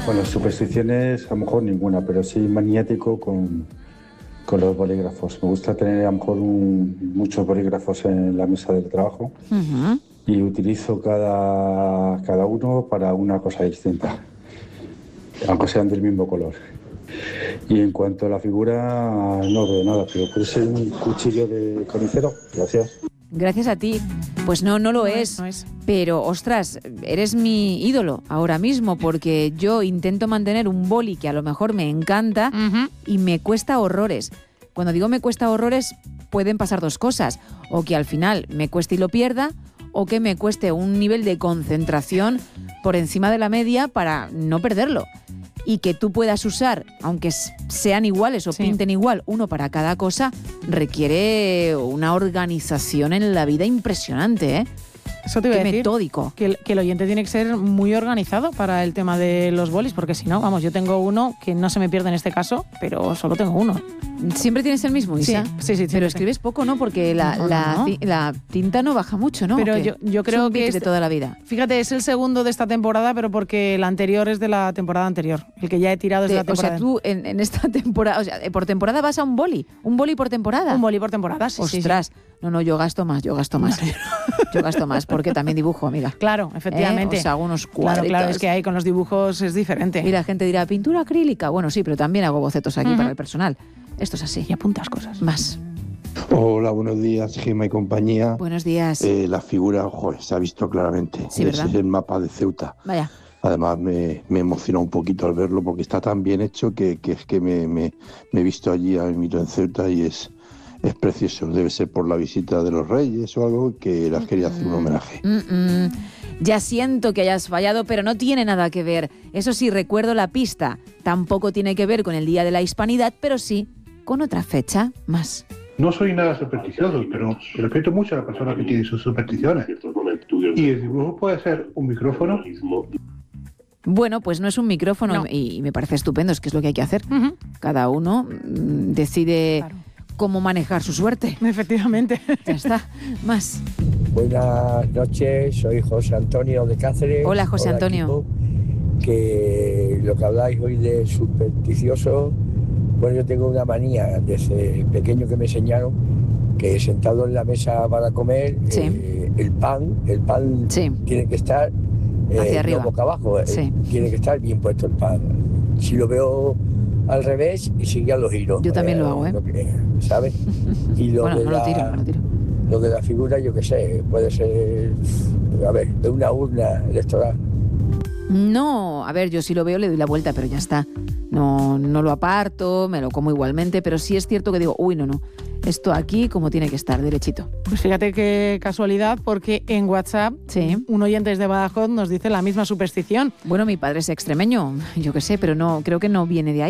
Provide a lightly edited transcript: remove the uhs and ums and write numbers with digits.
Bueno, supersticiones a lo mejor ninguna, pero sí maniático con los bolígrafos. Me gusta tener a lo mejor muchos bolígrafos en la mesa del trabajo y utilizo cada uno para una cosa distinta, aunque sean del mismo color. Y en cuanto a la figura, no veo nada, pero puede ser un cuchillo de carnicero. Gracias. Gracias a ti. Pues no lo es. No es. Pero, ostras, eres mi ídolo ahora mismo, porque yo intento mantener un boli que a lo mejor me encanta y me cuesta horrores. Cuando digo me cuesta horrores, pueden pasar dos cosas. O que al final me cueste y lo pierda, o que me cueste un nivel de concentración por encima de la media para no perderlo. Y que tú puedas usar, aunque sean iguales o pinten igual, uno para cada cosa, requiere una organización en la vida impresionante, ¿eh? Eso te iba a decir, metódico. que el oyente tiene que ser muy organizado para el tema de los bolis, porque si no, vamos, yo tengo uno que no se me pierde en este caso, pero solo tengo uno. ¿Siempre tienes el mismo, Isa? Sí. Pero escribes poco, ¿no? Porque la tinta no baja mucho, ¿no? Pero yo creo es un que de toda la vida. Fíjate, es el segundo de esta temporada, pero porque el anterior es de la temporada anterior. El que ya he tirado es de la temporada. O sea, tú en esta temporada, o sea, por temporada vas a un boli por temporada. Un boli por temporada, sí. Ostras, sí. No, yo gasto más. Yo gasto más porque también dibujo, amiga. Claro, efectivamente. O sea, hago unos cuadritos. Claro, es que ahí con los dibujos es diferente. Y la gente dirá, pintura acrílica. Bueno, sí, pero también hago bocetos aquí para el personal. Esto es así. Y apuntas cosas. Más. Hola, buenos días, Gemma y compañía. Buenos días. La figura, se ha visto claramente. Sí, ¿verdad? Es el mapa de Ceuta. Vaya. Además, me emociona un poquito al verlo porque está tan bien hecho que es que me he visto allí a mito en Ceuta y es precioso. Debe ser por la visita de los reyes o algo que les quería hacer un homenaje. Ya siento que hayas fallado, pero no tiene nada que ver. Eso sí, recuerdo la pista. Tampoco tiene que ver con el Día de la Hispanidad, pero sí con otra fecha más. No soy nada supersticioso, pero respeto mucho a las personas que tienen sus supersticiones. Y el dibujo puede ser un micrófono. Bueno, pues no es un micrófono y me parece estupendo, es que es lo que hay que hacer. Cada uno decide cómo manejar su suerte. Efectivamente. Ya está, más. Buenas noches, soy José Antonio de Cáceres. Hola, José Antonio. Equipo, que lo que habláis hoy de supersticioso, bueno, yo tengo una manía desde pequeño que me enseñaron que sentado en la mesa para comer, el pan tiene que estar hacia arriba, no boca abajo, tiene que estar bien puesto el pan. Si lo veo al revés, y sigue a los giros. Yo también lo hago, ¿sabes? Y lo bueno, de no lo tiro. Lo de la figura, yo qué sé, puede ser, de una urna electoral. No, yo si lo veo le doy la vuelta, pero ya está. No lo aparto, me lo como igualmente, pero sí es cierto que digo, no. Esto aquí como tiene que estar, derechito. Pues fíjate qué casualidad, porque en WhatsApp un oyente desde Badajoz nos dice la misma superstición. Bueno, mi padre es extremeño, yo qué sé, pero no creo que no viene de ahí.